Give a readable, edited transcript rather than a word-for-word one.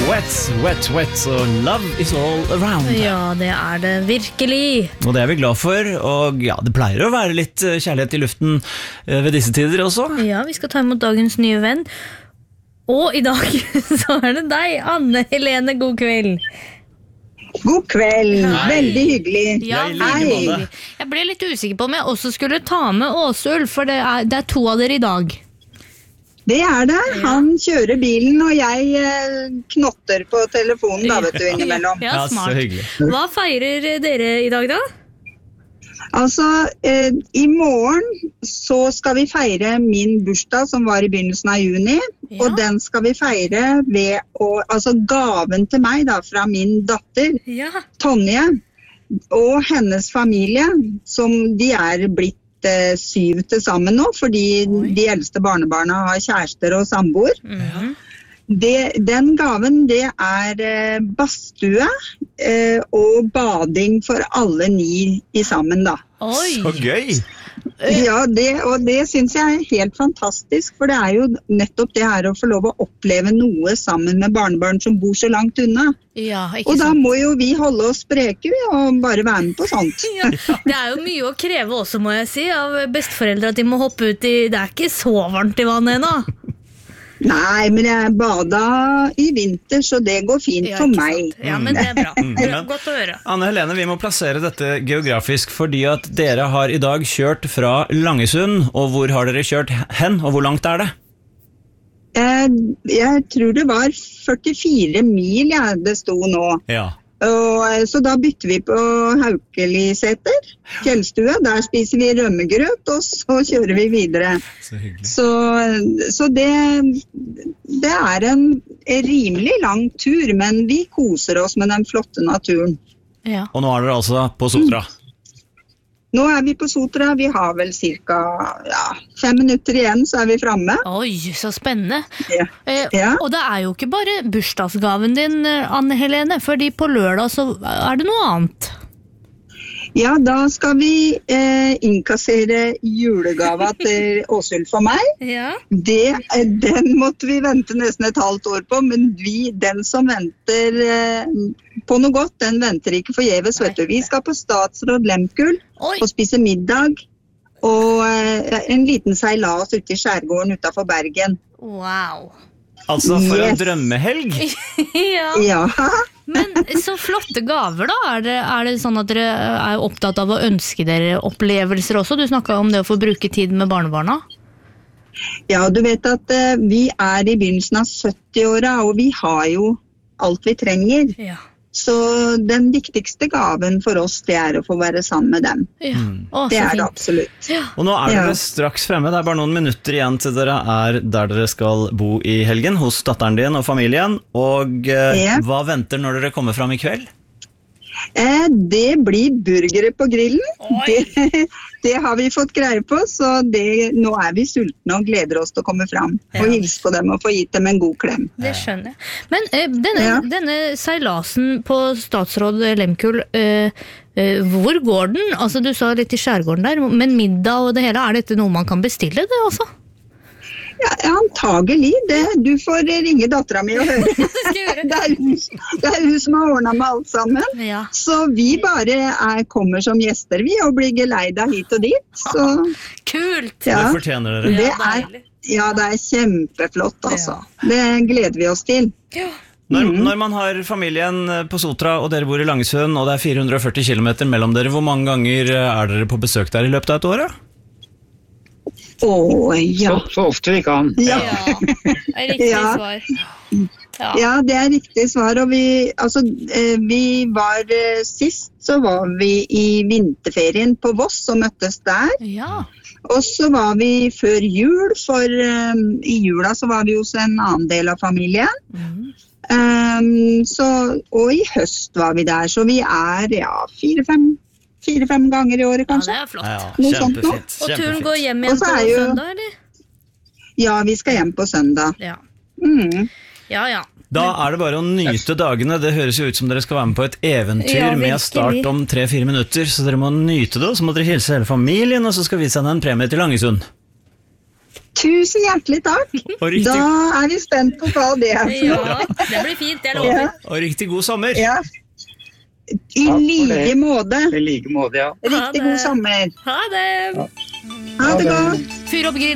Wet, og love is all around. Ja, det det virkelig. Og det vi glad for, og ja, det pleier å være litt kjærlighet i luften ved disse tider også. Ja, vi skal ta imot dagens nye venn. Og i dag så det deg, Anne Helene, god kveld. God kveld, Hei. Veldig hyggelig. Ja, Hei. jeg ble litt usikker på om jeg også skulle ta med Åsulf, for det er to av dere i dag. Det det. Han kjører bilen, og jeg knotter på telefonen da, vet du, innimellom. Ja, Ja, så smart. hyggelig. Hva feirer dere i dag da? Altså, i morgen så skal vi feire min bursdag, som var i begynnelsen av juni, Ja. og den skal vi feire ved altså gaven til meg da, fra min datter, Ja. Tonje, og hennes familie, som de blitt 7 til sammen nå, fordi de eldste barnebarna har kjærester og samboer. Mhm. Den gaven, det badstue og bading for alle 9 i sammen da. Oi, Så gøy! Ja, og det synes jeg helt fantastisk, for det jo nettopp det her å få lov å oppleve noe sammen med barnebarn som bor så langt unna. ja, ikke Og da sant? må jo vi holde oss spreke og bare være med på sånt. Ja, det jo mye å kreve også, må jeg si, av besteforeldre at de må hoppe ut i... Det ikke så varmt i vannet ennå. Nei, men jeg bada i vinter, så det går fint Ja, for ikke meg. sant? Ja, men det bra. Men- Godt å høre. Anne Helene, vi må plassere dette geografisk, fordi at dere har i dag kjørt fra Langesund, og hvor har dere kjørt hen, og hvor langt det? Jeg tror det var 44 mil, det sto nå. Ja. Og, så da bytter vi på Haukeliseter, fjellstue. Der spiser vi rømmegrøt, og så kjører vi videre. Så hyggelig. Så det en rimelig lang tur, men vi koser oss med den flotte naturen. Ja. Og nå er dere altså på Sotra. Nå vi på Sotra, vi har vel cirka 5 minutter igjen, så vi fremme. Oi, så spennende. Ja. Ja. Og det jo ikke bare bursdagsgaven din, Anne Helene, fordi på lørdag så det noe annet. Ja, da skal vi innkassere julegava til Åsulf og meg. Ja. Den måtte vi vente nesten et halvt år på, men den som venter på noe godt, den venter ikke forgjeves, vet du. Vi skal på Statsråd Lemkull Oi. og spise middag, og en liten seilas ute i skjærgården utenfor Bergen. Wow. Altså for en Yes. drømmehelg. Ja. Ja, Men så flotte gaver da. Er det sånn at dere opptatt av å ønske dere opplevelser også? Du snakket om det å få bruke tid med barnebarna. ja, du vet at vi i begynnelsen av 70-åra, og vi har jo alt vi trenger. Ja. Så den viktigste gaven for oss, det å få være sammen med dem. Ja. Å, Det så det fint. absolutt. Og nå Ja. dere straks fremme. Det bare noen minutter igjen til dere der dere skal bo i helgen, hos datteren din og familien. Og Ja. hva venter når dere kommer fram i kveld? Det blir burgere på grillen. Oi. Det har vi fått greie på, så nå vi sultne og gleder oss til å komme fram. Og hilse på dem og få gitt dem en god klem. Det skjønner jeg. Men Ja. denne seilasen på Statsråd Lemkull, hvor går den? Altså, du sa litt i skjærgården der, men middag og det hele, dette noe man kan bestille det også? Ja, antagelig. Du får ringe datteren min og høre. Det skal jeg gjøre. Det hun som har ordnet med alt sammen. Ja. Så vi bare kommer som gjester, vi, og blir geleidet hit og dit. Så Kult! ja, Det fortjener dere. det deilig. det kjempeflott, altså. Det gleder vi oss til. Ja. Når man har familien på Sotra, og dere bor i Langesund, og det 440 km mellom dere, hvor mange ganger dere på besøk der i løpet av et år? Da? Ja. Så ofte vi kan. Ja. Ja, det riktig Ja. svar. Ja, det riktig svar. Og vi var sist, så var vi i vinterferien på Voss og møttes der. Ja. Og så var vi før jul, for i jula så var vi hos en annen del av familien. Og i høst var vi der, så vi 4-5 ganger i året, Ja, kanskje. det flott. Ja, Noe sånt nå. kjempefint. Og turen går hjem Og igjen så på jo- søndag, eller? Ja, vi skal hjem på søndag. Ja. Mm. Ja. Da det bare å nyte dagene. Det høres jo ut som dere skal være med på et eventyr Ja, med virkelig. start om 3-4 minutter, så dere må nyte det, og så må dere hilse hele familien, og så skal vi sende en premie til Langesund. Tusen hjertelig takk. Og riktig, Da er vi spent på hva det er for noe. Ja, det blir fint, jeg lover. og riktig god sommer. Ja. I for like det. måte. I like måte, ja. Riktig god sommer. Ha det! Ha det godt. Fyr opp grillen.